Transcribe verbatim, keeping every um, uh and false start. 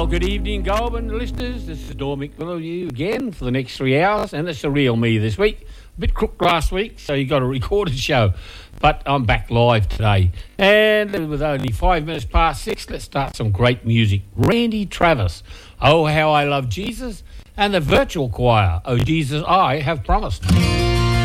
Well, good evening, Goulburn listeners. This is Norm McMillan with you again for the next three hours, and it's the real me this week. A bit crooked last week, so you got a recorded show, but I'm back live today. And with only five minutes past six, let's start some great music. Randy Travis, Oh How I Love Jesus, and the virtual choir, Oh Jesus I Have Promised.